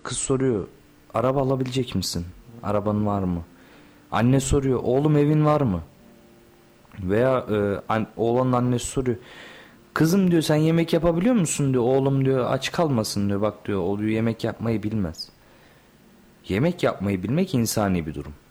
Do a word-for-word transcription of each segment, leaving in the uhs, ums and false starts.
Kız soruyor, araba alabilecek misin? Araban var mı? Anne soruyor, oğlum evin var mı? Veya e, an, oğlanın annesi soruyor, kızım diyor sen yemek yapabiliyor musun diyor, oğlum diyor aç kalmasın diyor, bak diyor o diyor yemek yapmayı bilmez. Yemek yapmayı bilmek insani bir durum.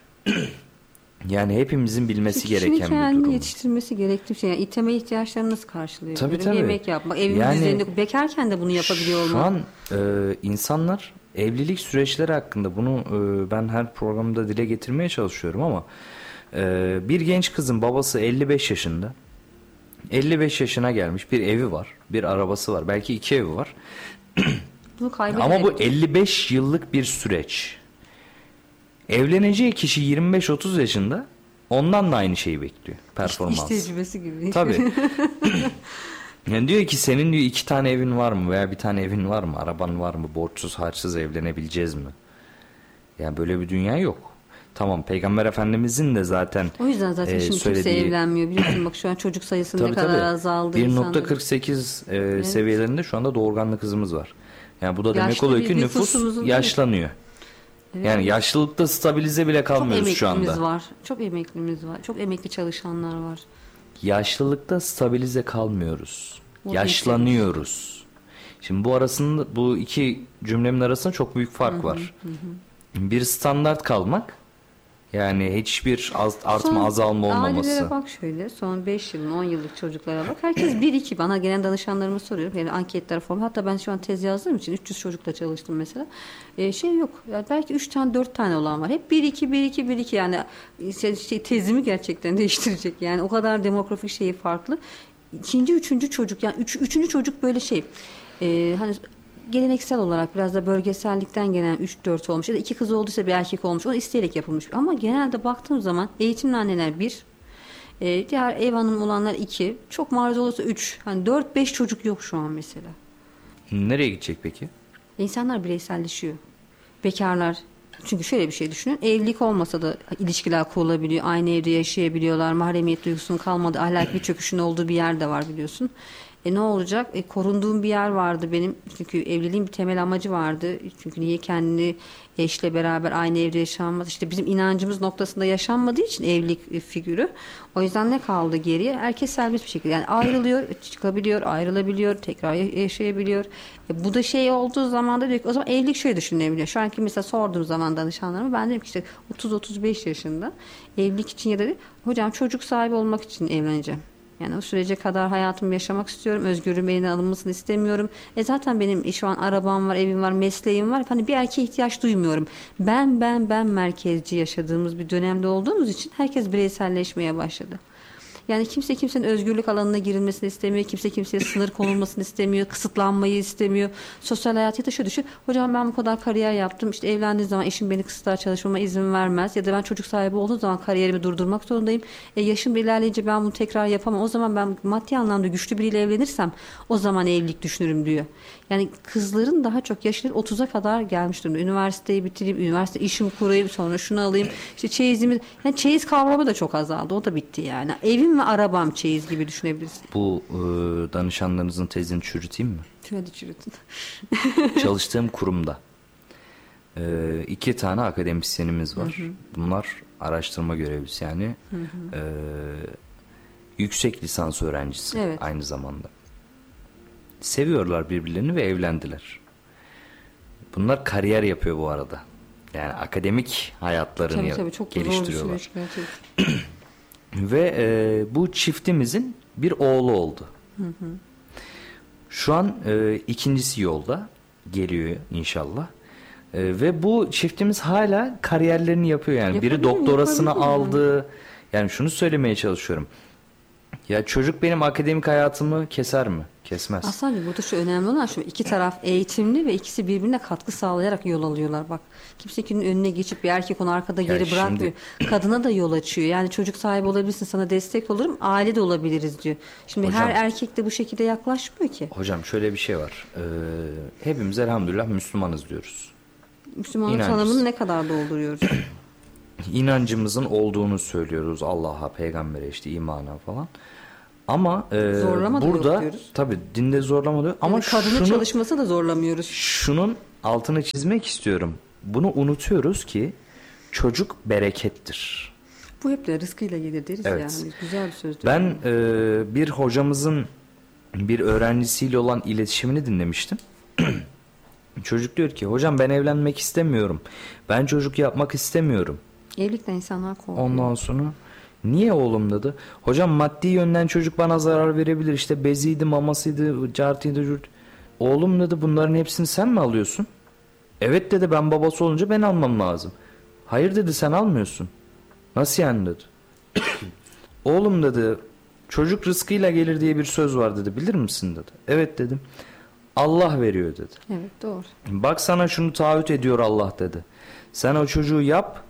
Yani hepimizin bilmesi Kişinin gereken bir kendini durum. yetiştirmesi gerektiği şey. Yani iteme ihtiyaçlarını nasıl karşılıyor? Tabii, Böyle tabii. Yemek yapmak, evin Yani düzenini bekarken de bunu yapabiliyor Şu olmak. an e, insanlar evlilik süreçleri hakkında bunu e, ben her programda dile getirmeye çalışıyorum ama e, bir genç kızın babası elli beş yaşında. elli beş yaşına gelmiş, bir evi var, bir arabası var, belki iki evi var. Bunu kaybederek. Ama bu elli beş yıllık bir süreç. Evleneceği kişi yirmi beş otuz yaşında, ondan da aynı şeyi bekliyor. Performans. İş tecrübesi gibi. Tabii. Yani diyor ki senin diyor iki tane evin var mı veya bir tane evin var mı, araban var mı, borçsuz harçsız evlenebileceğiz mi? Yani böyle bir dünya yok. Tamam, Peygamber Efendimizin de zaten O yüzden zaten e, şimdi söylediği... kimse evlenmiyor. Biliyorsun bak şu an çocuk sayısının tabii, ne kadar tabii. azaldığı. bir insanların. nokta kırk sekiz e, Evet. seviyelerinde şu anda doğurganlı kızımız var. Yani bu da demek Yaşlı oluyor bir ki nüfus nüfusumuzun- yaşlanıyor. Evet. Yani yaşlılıkta stabilize bile Çok kalmıyoruz şu emeklimiz anda. var. Çok emeklimiz var. Çok emekli çalışanlar var. Yaşlılıkta stabilize kalmıyoruz. O Yaşlanıyoruz. Şimdi bu arasında, bu iki cümlemin arasında çok büyük fark var. Bir standart kalmak, yani hiçbir az, artma Son azalma olmaması. Ailelere bak şöyle. Son beş yılın on yıllık çocuklara bak. Herkes bir iki. Bana gelen danışanlarıma soruyorum. Yani anketler falan. Hatta ben şu an tez yazdığım için üç yüz çocukla çalıştım mesela. Ee, şey yok. Yani belki üç tane dört tane olan var. Hep bir iki bir iki bir iki. Yani şey, şey, tezimi gerçekten değiştirecek. Yani o kadar demografik şeyi farklı. İkinci, üçüncü çocuk. Yani üç, üçüncü çocuk böyle şey. E, hani geleneksel olarak biraz da bölgesellikten gelen üç dört olmuş ya da iki kız olduysa bir erkek olmuş. O isteyerek yapılmış. Ama genelde baktığım zaman eğitimli anneler bir, e, diğer ev hanımı olanlar iki, çok maruz olursa üç. Hani dört beş çocuk yok şu an mesela. Nereye gidecek peki? İnsanlar bireyselleşiyor. Bekarlar. Çünkü şöyle bir şey düşünün. Evlilik olmasa da ilişkiler kurulabiliyor. Aynı evde yaşayabiliyorlar. Mahremiyet duygusunun kalmadığı, ahlak bir çöküşün olduğu bir yer de var biliyorsun. E ne olacak? E, korunduğum bir yer vardı benim. Çünkü evliliğin bir temel amacı vardı. Çünkü niye kendini eşle beraber aynı evde yaşanmaz? İşte bizim inancımız noktasında yaşanmadığı için evlilik e, figürü. O yüzden ne kaldı geriye? Herkes serbest bir şekilde. Yani ayrılıyor, çıkabiliyor, ayrılabiliyor, tekrar yaşayabiliyor. E, bu da şey olduğu zaman da diyor ki o zaman evlilik şöyle düşünülebiliyor. Şu anki mesela sorduğum zaman danışanlarıma ben dedim ki işte otuz otuz beş yaşında evlilik için ya da hocam çocuk sahibi olmak için evleneceğim. Yani o sürece kadar hayatımı yaşamak istiyorum. Özgürlüğüm eline alınmasını istemiyorum. E zaten benim şu an arabam var, evim var, mesleğim var. Hani bir erkeğe ihtiyaç duymuyorum. Ben, ben, ben merkezci yaşadığımız bir dönemde olduğumuz için herkes bireyselleşmeye başladı. Yani kimse kimsenin özgürlük alanına girilmesini istemiyor. Kimse kimseye sınır konulmasını istemiyor. Kısıtlanmayı istemiyor. Sosyal hayatı da şu düşün. Hocam ben bu kadar kariyer yaptım. İşte evlendiğim zaman eşim beni kısıtlar, çalışmama izin vermez. Ya da ben çocuk sahibi olduğum zaman kariyerimi durdurmak zorundayım. E yaşım ilerleyince ben bunu tekrar yapamam. O zaman ben maddi anlamda güçlü biriyle evlenirsem o zaman evlilik düşünürüm diyor. Yani kızların daha çok yaşları otuza kadar gelmiş durumda. Üniversiteyi bitireyim, üniversite işimi kurayım, sonra şunu alayım. İşte çeyizimi, yani çeyiz kavramı da çok azaldı. O da bitti yani. Evim ve arabam çeyiz gibi düşünebilirsin. Bu e, danışanlarınızın tezini çürüteyim mi? Şöyle çürütün. Çalıştığım kurumda e, iki tane akademisyenimiz var. Hı hı. Bunlar araştırma görevlisi yani. Hı hı. E, yüksek lisans öğrencisi evet. aynı zamanda. Seviyorlar birbirlerini ve evlendiler. Bunlar kariyer yapıyor bu arada. Yani akademik hayatlarını tabii, tabii, çok geliştiriyorlar. Zor bir süreç, ve e, bu çiftimizin bir oğlu oldu. Hı hı. Şu an e, ikincisi yolda geliyor inşallah. E, ve bu çiftimiz hala kariyerlerini yapıyor yani. Yapabilir, biri doktorasını aldı. Mi? Yani şunu söylemeye çalışıyorum. Ya çocuk benim akademik hayatımı keser mi? Kesmez. Aslında burada şu önemli olan şu, iki taraf eğitimli ve ikisi birbirine katkı sağlayarak yol alıyorlar bak. Kimse kimsenin önüne geçip bir erkek onu arkada geri ya bırakmıyor. Şimdi... Kadına da yol açıyor. Yani çocuk sahibi olabilirsin, sana destek olurum, aile de olabiliriz diyor. Şimdi hocam, her erkek de bu şekilde yaklaşmıyor ki. Hocam şöyle bir şey var. Ee, hepimiz elhamdülillah Müslümanız diyoruz. Müslümanın tanımını ne kadar dolduruyoruz? İnancımızın olduğunu söylüyoruz Allah'a, peygambere, işte imana falan. Ama e, burada tabii dinde zorlama diyor ama yani kadının şunu, çalışması da zorlamıyoruz. Şunun altını çizmek istiyorum. Bunu unutuyoruz ki çocuk berekettir. Bu hep de rızkıyla gelir deriz Evet. yani. Güzel bir söz. Ben e, bir hocamızın bir öğrencisiyle olan iletişimini dinlemiştim. Çocuk diyor ki hocam ben evlenmek istemiyorum. Ben çocuk yapmak istemiyorum. Evlilikten insanlar korkuyor. Ondan sonra niye oğlum dedi. Hocam maddi yönden çocuk bana zarar verebilir. İşte beziydi, mamasıydı, cartıydı, cürt. Oğlum dedi bunların hepsini sen mi alıyorsun? Evet dedi ben babası olunca ben almam lazım. Hayır dedi sen almıyorsun. Nasıl yani dedi. Oğlum dedi çocuk rızkıyla gelir diye bir söz var dedi bilir misin dedi. Evet dedim. Allah veriyor dedi. Evet doğru. Bak sana şunu taahhüt ediyor Allah dedi. Sen o çocuğu yap,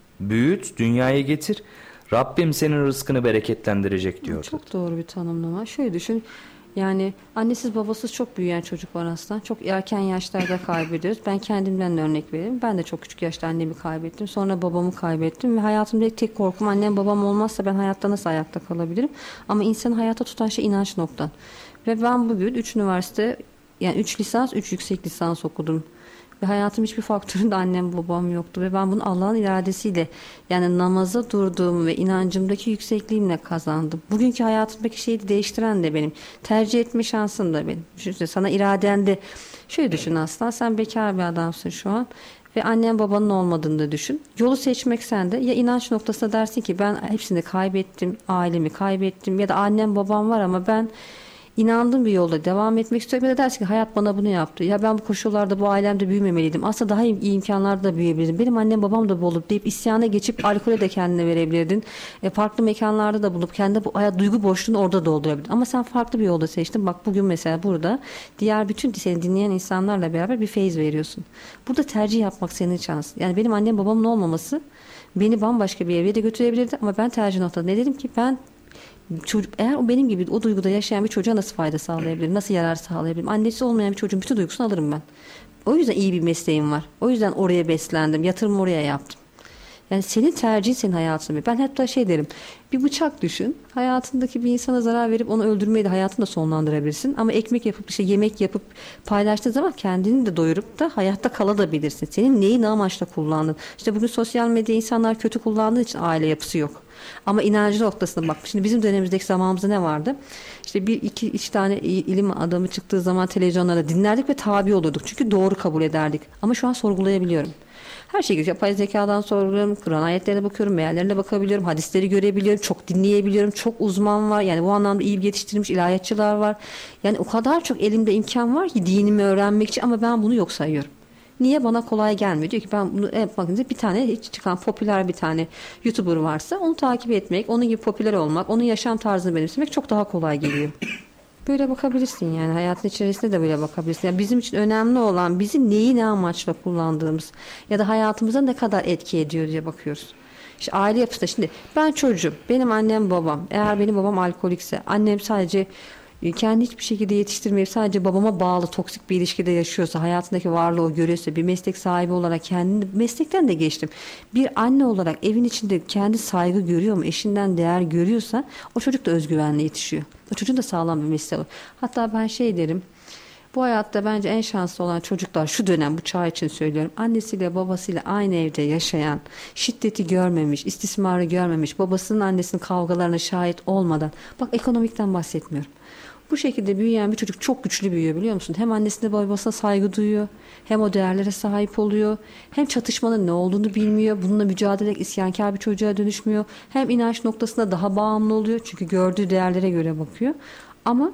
büyüt, dünyaya getir. Rabbim senin rızkını bereketlendirecek diyor. Çok dedi. doğru bir tanımlama. Şöyle düşün. Yani annesiz babasız çok büyüyen çocuk var aslında. Çok erken yaşlarda kaybediyoruz. Ben kendimden de örnek vereyim. Ben de çok küçük yaşta annemi kaybettim. Sonra babamı kaybettim. Ve hayatımda tek korkum annem babam olmazsa ben hayatta nasıl ayakta kalabilirim? Ama insanı hayata tutan şey inanç noktan. Ve ben bugün üç üniversite, yani üç lisans, üç yüksek lisans okudum. Ve hayatım hiçbir faktöründe annem babam yoktu. Ve ben bunu Allah'ın iradesiyle, yani namaza durduğum ve inancımdaki yüksekliğimle kazandım. Bugünkü hayatımdaki şeyi de değiştiren de benim. Tercih etme şansım da benim. Düşünsene sana iraden de, şöyle düşün aslan, sen bekar bir adamsın şu an. Ve annen babanın olmadığını da düşün. Yolu seçmek sende. Ya inanç noktasında dersin ki ben hepsini kaybettim, ailemi kaybettim. Ya da annem babam var ama ben İnandığım bir yolda devam etmek istiyorum. Ya da dersin ki hayat bana bunu yaptı. Ya ben bu koşullarda bu ailemde büyümemeliydim. Aslında daha iyi, iyi imkanlarda büyüyebilirdim. Benim annem babam da bu olup deyip isyana geçip alkole de kendine verebilirdin. E, farklı mekanlarda da bulup kendi bu hayat duygu boşluğunu orada doldurabilirdin. Ama sen farklı bir yolda seçtin. Bak bugün mesela burada diğer bütün seni dinleyen insanlarla beraber bir feyiz veriyorsun. Burada tercih yapmak senin şansın. Yani benim annem babamın olmaması beni bambaşka bir yere de götürebilirdi. Ama ben tercih noktada ne dedim ki ben çocuk, eğer o benim gibi o duyguda yaşayan bir çocuğa nasıl fayda sağlayabilirim? Nasıl yarar sağlayabilirim? Annesi olmayan bir çocuğun bütün duygusunu alırım ben. O yüzden iyi bir mesleğim var. O yüzden oraya beslendim. Yatırımı oraya yaptım. Yani senin tercihin senin hayatın. Ben hatta şey derim. Bir bıçak düşün. Hayatındaki bir insana zarar verip onu öldürmeyi de hayatını da sonlandırabilirsin. Ama ekmek yapıp işte yemek yapıp paylaştığın zaman kendini de doyurup da hayatta kalabilirsin. Senin neyi ne amaçla kullandın? İşte bugün sosyal medya insanlar kötü kullandığı için aile yapısı yok. Ama inancı noktasına bak. Şimdi bizim dönemimizdeki zamanımızda ne vardı? İşte bir iki üç tane ilim adamı çıktığı zaman televizyonlarda dinlerdik ve tabi olurduk. Çünkü doğru kabul ederdik. Ama şu an sorgulayabiliyorum. Her şeyi yapay zekadan sorguluyorum. Kur'an ayetlerine bakıyorum. Meallerine bakabiliyorum. Hadisleri görebiliyorum. Çok dinleyebiliyorum. Çok uzman var. Yani bu anlamda iyi yetiştirilmiş ilahiyatçılar var. Yani o kadar çok elimde imkan var ki dinimi öğrenmek için ama ben bunu yok sayıyorum. Niye bana kolay gelmiyor? Diyor ki ben bunu yapmak bir tane hiç çıkan popüler bir tane YouTuber varsa onu takip etmek, onun gibi popüler olmak, onun yaşam tarzını benimsemek çok daha kolay geliyor. Böyle bakabilirsin yani hayatın içerisinde de böyle bakabilirsin. Yani bizim için önemli olan bizim neyi ne amaçla kullandığımız ya da hayatımıza ne kadar etki ediyor diye bakıyoruz. İşte aile yapısında şimdi ben çocuğum, benim annem babam, eğer benim babam alkolikse, annem sadece kendi hiçbir şekilde yetiştirmeyip sadece babama bağlı toksik bir ilişkide yaşıyorsa, hayatındaki varlığı o görüyorsa, bir meslek sahibi olarak kendini, meslekten de geçtim. Bir anne olarak evin içinde kendi saygı görüyor mu, eşinden değer görüyorsa o çocuk da özgüvenle yetişiyor. O çocuğun da sağlam bir mesleği olur. Hatta ben şey derim, bu hayatta bence en şanslı olan çocuklar şu dönem bu çağ için söylüyorum. Annesiyle babasıyla aynı evde yaşayan, şiddeti görmemiş, istismarı görmemiş, babasının annesinin kavgalarına şahit olmadan, bak ekonomikten bahsetmiyorum. Bu şekilde büyüyen bir çocuk çok güçlü büyüyor biliyor musun? Hem annesine babasına saygı duyuyor, hem o değerlere sahip oluyor, hem çatışmanın ne olduğunu bilmiyor, bununla mücadele ederek isyankar bir çocuğa dönüşmüyor, hem inanç noktasında daha bağımlı oluyor çünkü gördüğü değerlere göre bakıyor. Ama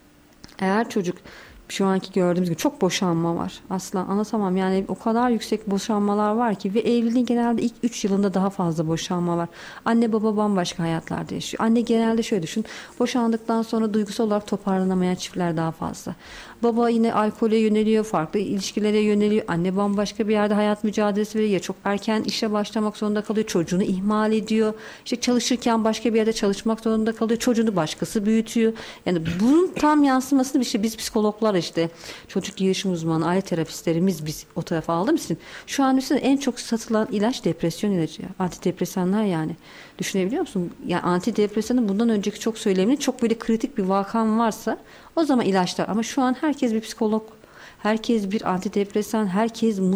eğer çocuk şu anki gördüğümüz gibi çok boşanma var. Asla anlatamam. Yani o kadar yüksek boşanmalar var ki ve evliliğin genelde ilk üç yılında daha fazla boşanma var. Anne baba bambaşka hayatlarda yaşıyor. Anne genelde şöyle düşün. Boşandıktan sonra duygusal olarak toparlanamayan çiftler daha fazla. Baba yine alkole yöneliyor, farklı ilişkilere yöneliyor. Anne bambaşka bir yerde hayat mücadelesi veriyor. Çok erken işe başlamak zorunda kalıyor. Çocuğunu ihmal ediyor. İşte çalışırken başka bir yerde çalışmak zorunda kalıyor. Çocuğunu başkası büyütüyor. Yani bunun tam yansımasını işte biz psikologlar işte çocuk gelişim uzmanı, aile terapistlerimiz biz o tarafa aldığımız için şu an üstünde en çok satılan ilaç depresyon ilacı. Antidepresanlar yani. Düşünebiliyor musun? Yani antidepresanın bundan önceki çok söyleminin çok böyle kritik bir vakan varsa o zaman ilaçlar. Ama şu an herkes bir psikolog. herkes bir antidepresan, herkes